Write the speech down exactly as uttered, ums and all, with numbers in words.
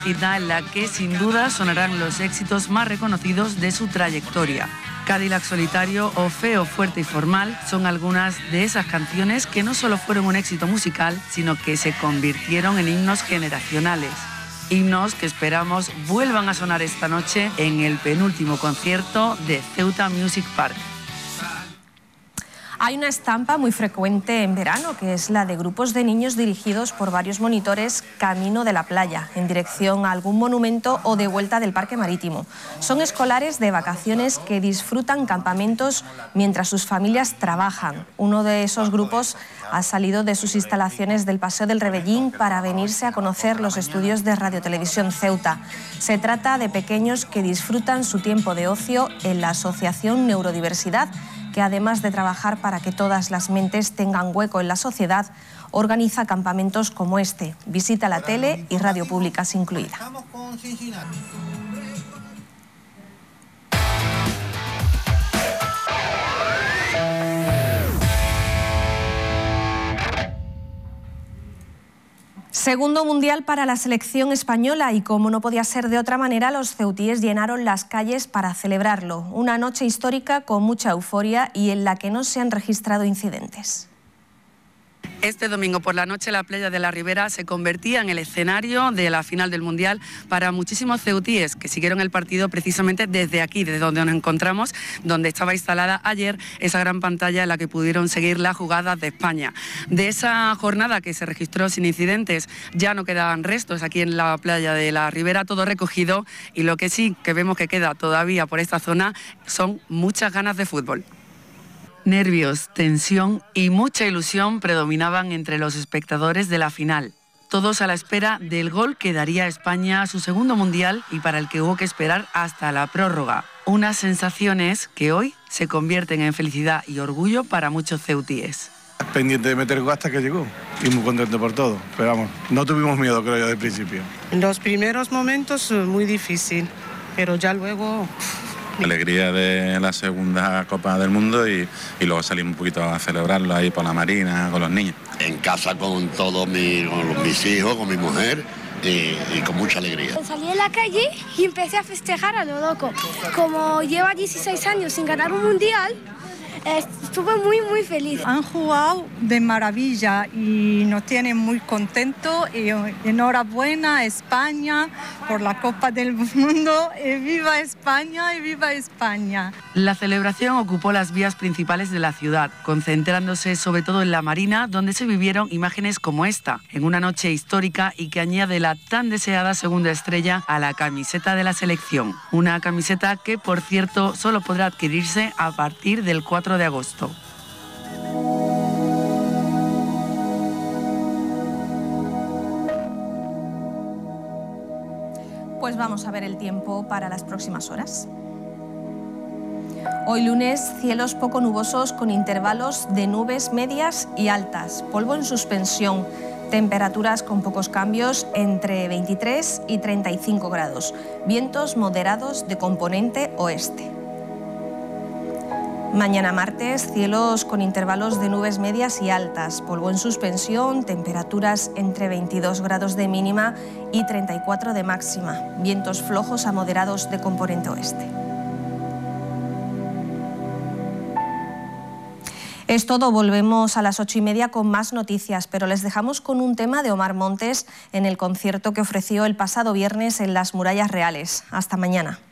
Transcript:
Cita en la que sin duda sonarán los éxitos más reconocidos de su trayectoria. Cadillac Solitario o Feo, Fuerte y Formal son algunas de esas canciones que no solo fueron un éxito musical, sino que se convirtieron en himnos generacionales. Himnos que esperamos vuelvan a sonar esta noche en el penúltimo concierto de Ceuta Music Park. Hay una estampa muy frecuente en verano, que es la de grupos de niños dirigidos por varios monitores camino de la playa, en dirección a algún monumento o de vuelta del parque marítimo. Son escolares de vacaciones que disfrutan campamentos mientras sus familias trabajan. Uno de esos grupos ha salido de sus instalaciones del Paseo del Rebellín para venirse a conocer los estudios de Radio Televisión Ceuta. Se trata de pequeños que disfrutan su tiempo de ocio en la Asociación Neurodiversidad, que además de trabajar para que todas las mentes tengan hueco en la sociedad, organiza campamentos como este. Visita la tele y radio públicas incluida. Segundo mundial para la selección española y, como no podía ser de otra manera, los ceutíes llenaron las calles para celebrarlo. Una noche histórica con mucha euforia y en la que no se han registrado incidentes. Este domingo por la noche la playa de la Ribera se convertía en el escenario de la final del Mundial para muchísimos ceutíes que siguieron el partido precisamente desde aquí, desde donde nos encontramos, donde estaba instalada ayer esa gran pantalla en la que pudieron seguir las jugadas de España. De esa jornada que se registró sin incidentes ya no quedaban restos aquí en la playa de la Ribera, todo recogido, y lo que sí que vemos que queda todavía por esta zona son muchas ganas de fútbol. Nervios, tensión y mucha ilusión predominaban entre los espectadores de la final. Todos a la espera del gol que daría a España su segundo mundial y para el que hubo que esperar hasta la prórroga. Unas sensaciones que hoy se convierten en felicidad y orgullo para muchos ceutíes. Pendiente de meter gol hasta que llegó y muy contento por todo. Pero vamos, no tuvimos miedo, creo yo, del principio. En los primeros momentos muy difícil, pero ya luego... Alegría de la segunda Copa del Mundo y, y luego salimos un poquito a celebrarlo ahí por la marina, con los niños. En casa con todos mi, con mis hijos, con mi mujer y, y con mucha alegría. Salí en la calle y empecé a festejar a lo loco. Como lleva dieciséis años sin ganar un mundial, estuve muy muy feliz. Han jugado de maravilla y nos tienen muy contentos y enhorabuena a España por la Copa del Mundo. Y ¡viva España y viva España! La celebración ocupó las vías principales de la ciudad, concentrándose sobre todo en la Marina, donde se vivieron imágenes como esta, en una noche histórica y que añade la tan deseada segunda estrella a la camiseta de la selección. Una camiseta que, por cierto, solo podrá adquirirse a partir del cuatro de agosto. Pues vamos a ver el tiempo para las próximas horas. Hoy lunes, cielos poco nubosos con intervalos de nubes medias y altas, polvo en suspensión, temperaturas con pocos cambios entre veintitrés y treinta y cinco grados, vientos moderados de componente oeste. Mañana martes, cielos con intervalos de nubes medias y altas, polvo en suspensión, temperaturas entre veintidós grados de mínima y treinta y cuatro de máxima, vientos flojos a moderados de componente oeste. Es todo, volvemos a las ocho y media con más noticias, pero les dejamos con un tema de Omar Montes en el concierto que ofreció el pasado viernes en las Murallas Reales. Hasta mañana.